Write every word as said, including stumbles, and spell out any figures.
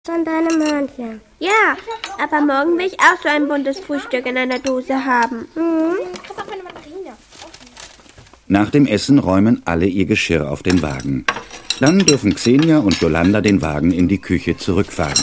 Von deinem Hörnchen. Ja, aber morgen will ich auch so ein buntes Frühstück in einer Dose haben. Mhm. Nach dem Essen räumen alle ihr Geschirr auf den Wagen. Dann dürfen Xenia und Yolanda den Wagen in die Küche zurückfahren.